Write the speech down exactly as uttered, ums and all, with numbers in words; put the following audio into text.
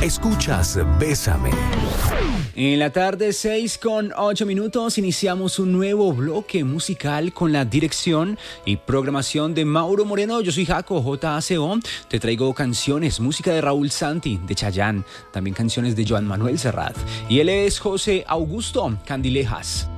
Escuchas Bésame. En la tarde, seis con ocho minutos, iniciamos un nuevo bloque musical con la dirección y programación de Mauro Moreno. Yo soy Jaco, J A C O. Te traigo canciones, música de Raúl Santi, de Chayanne, también canciones de Joan Manuel Serrat. Y él es José Augusto Candilejas.